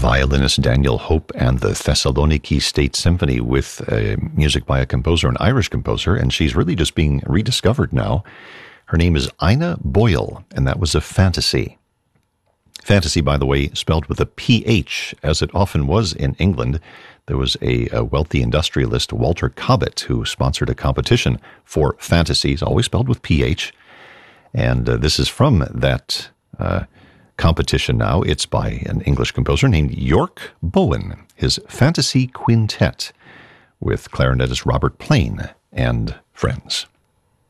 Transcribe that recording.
violinist Daniel Hope and the Thessaloniki State Symphony with music by a composer, an Irish composer, and she's really just being rediscovered now. Her name is Ina Boyle, and that was a fantasy. Fantasy, by the way, spelled with a PH, as it often was in England. There was a wealthy industrialist, Walter Cobbett, who sponsored a competition for fantasies, always spelled with PH. And this is from that competition now. It's by an English composer named York Bowen, his Fantasy Quintet, with clarinetist Robert Plain and friends.